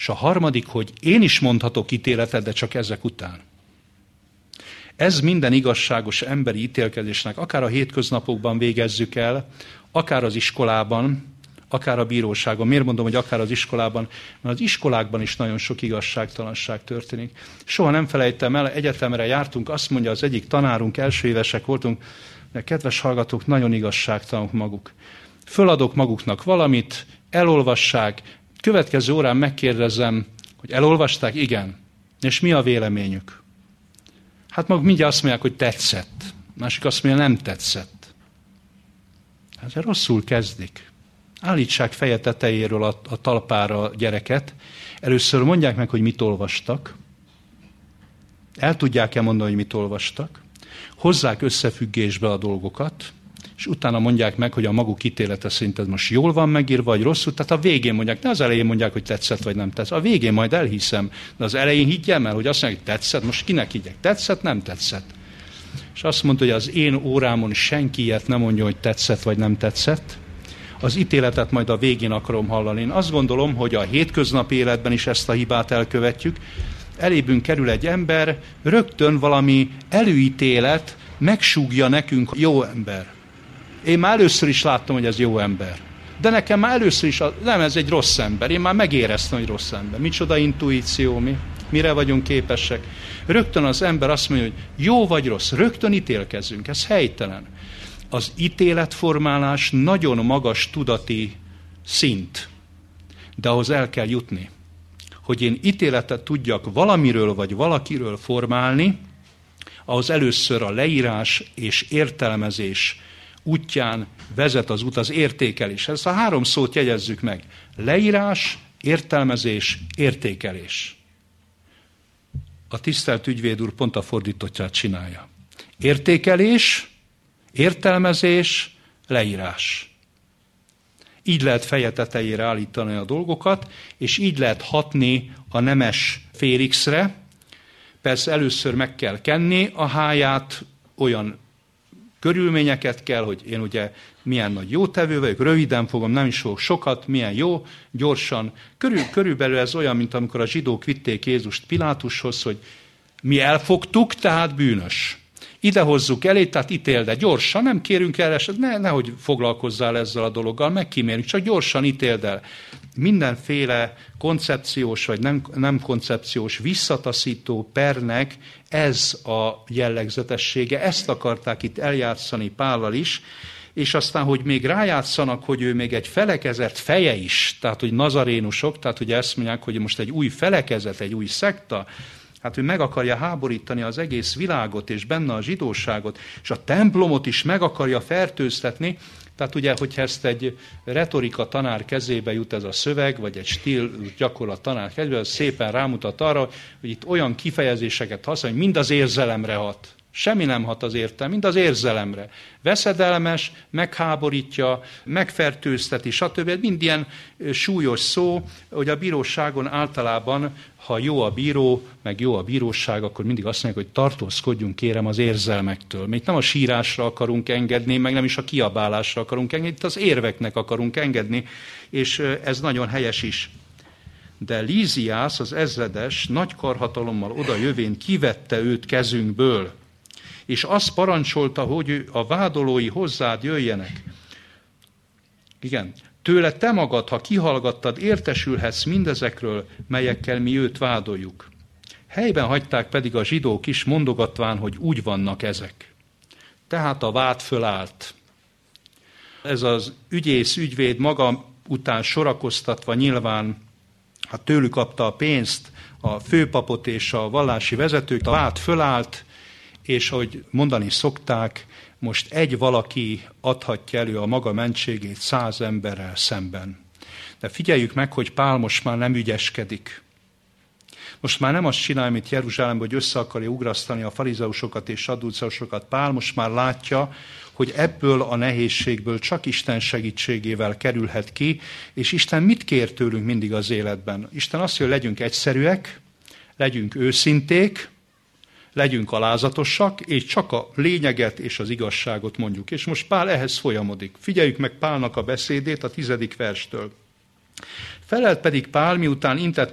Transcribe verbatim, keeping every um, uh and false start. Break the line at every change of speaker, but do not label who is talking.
És a harmadik, hogy én is mondhatok ítéletet, de csak ezek után. Ez minden igazságos emberi ítélkezésnek, akár a hétköznapokban végezzük el, akár az iskolában, akár a bíróságon. Miért mondom, hogy akár az iskolában? Mert az iskolákban is nagyon sok igazságtalanság történik. Soha nem felejtem el, egyetemre jártunk, azt mondja az egyik tanárunk, első évesek voltunk, de kedves hallgatók, nagyon igazságtalanok maguk. Föladok maguknak valamit, elolvassák, következő órán megkérdezem, hogy elolvasták? Igen. És mi a véleményük? Hát maguk mindjárt azt mondják, hogy tetszett. Másik azt mondja, nem tetszett. Hát rosszul kezdik. Állítsák feje tetejéről a, a talpára a gyereket. Először mondják meg, hogy mit olvastak. El tudják-e mondani, hogy mit olvastak. Hozzák összefüggésbe a dolgokat, és utána mondják meg, hogy a maguk ítélete szerint ez most jól van megírva, vagy rosszul. Tehát a végén mondják, ne az elején mondják, hogy tetszett, vagy nem tetszett. A végén majd elhiszem, de az elején higgyem el, hogy azt mondják, hogy tetszett, most kinek higgyek? Tetszett, nem tetszett. És azt mondta, hogy az én órámon senki ilyet nem mondja, hogy tetszett, vagy nem tetszett. Az ítéletet majd a végén akarom hallani. Én azt gondolom, hogy a hétköznapi életben is ezt a hibát elkövetjük. Elébünk kerül egy ember, rögtön valami előítélet megsúgja nekünk, jó ember. Én már először is láttam, hogy ez jó ember. De nekem már először is, a, nem, ez egy rossz ember. Én már megéreztem, hogy rossz ember. Micsoda intuíció mi? Mire vagyunk képesek? Rögtön az ember azt mondja, hogy jó vagy rossz. Rögtön ítélkezzünk. Ez helytelen. Az ítéletformálás nagyon magas tudati szint. De ahhoz el kell jutni. Hogy én ítéletet tudjak valamiről vagy valakiről formálni, ahhoz először a leírás és értelmezés útján vezet az út, az értékelés. Ezt a három szót jegyezzük meg. Leírás, értelmezés, értékelés. A tisztelt ügyvéd úr pont a fordítottját csinálja. Értékelés, értelmezés, leírás. Így lehet feje tetejére állítani a dolgokat, és így lehet hatni a nemes félixre. Persze először meg kell kenni a háját, olyan körülményeket kell, hogy én ugye milyen nagy jótevő vagyok, röviden fogom, nem is fogok sokat, milyen jó, gyorsan. Körül, körülbelül ez olyan, mint amikor a zsidók vitték Jézust Pilátushoz, hogy mi elfogtuk, tehát bűnös. Ide hozzuk elé, tehát ítéld, de gyorsan, nem kérünk el, ne, nehogy foglalkozzál ezzel a dologgal, megkímérjük, csak gyorsan ítéld el. Mindenféle koncepciós vagy nem, nem koncepciós visszataszító pernek ez a jellegzetessége, ezt akarták itt eljátszani Pállal is, és aztán, hogy még rájátszanak, hogy ő még egy felekezet feje is, tehát hogy nazarénusok, tehát ugye ezt mondják, hogy most egy új felekezet, egy új szekta, hát ő meg akarja háborítani az egész világot, és benne a zsidóságot, és a templomot is meg akarja fertőztetni. Tehát ugye, hogyha ezt egy retorika tanár kezébe jut ez a szöveg, vagy egy stíl gyakorlat tanár kezébe, az szépen rámutat arra, hogy itt olyan kifejezéseket használ, hogy mind az érzelemre hat. Semmi nem hat az értelem, mind az érzelemre. Veszedelmes, megháborítja, megfertőzteti, stb. Mind ilyen súlyos szó, hogy a bíróságon általában, ha jó a bíró, meg jó a bíróság, akkor mindig azt mondják, hogy tartózkodjunk kérem az érzelmektől. Még nem a sírásra akarunk engedni, meg nem is a kiabálásra akarunk engedni, itt az érveknek akarunk engedni, és ez nagyon helyes is. De Líziász, az ezredes, nagy karhatalommal oda jövén kivette őt kezünkből, és azt parancsolta, hogy a vádolói hozzád jöjjenek. Igen, tőle te magad, ha kihallgattad, értesülhetsz mindezekről, melyekkel mi őt vádoljuk. Helyben hagyták pedig a zsidók is, mondogatván, hogy úgy vannak ezek. Tehát a vád fölállt. Ez az ügyész, ügyvéd maga után sorakoztatva nyilván, hát tőlük kapta a pénzt, a főpapot és a vallási vezetők, a vád fölállt, és ahogy mondani szokták, most egy valaki adhatja elő a maga mentségét száz emberrel szemben. De figyeljük meg, hogy Pál most már nem ügyeskedik. Most már nem azt csinálja, mint Jeruzsálemben, hogy össze akarja ugrasztani a farizeusokat és sadduceusokat. Pál most már látja, hogy ebből a nehézségből csak Isten segítségével kerülhet ki, és Isten mit kér tőlünk mindig az életben? Isten azt mondja, hogy legyünk egyszerűek, legyünk őszinték, legyünk alázatosak, és csak a lényeget és az igazságot mondjuk. És most Pál ehhez folyamodik. Figyeljük meg Pálnak a beszédét a tizedik verstől. Felelt pedig Pál, miután intett